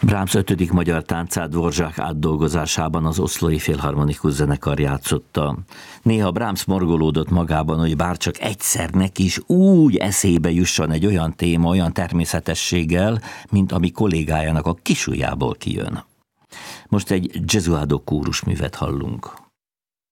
Brahms 5. magyar táncát Dvořák átdolgozásában az Oszlói Filharmonikus Zenekar játszotta. Néha Brahms morgolódott magában, hogy bárcsak egyszer neki is úgy eszébe jusson egy olyan téma, olyan természetességgel, mint ami kollégájának a kisujjából kijön. Most egy Gesualdo kórusművet hallunk.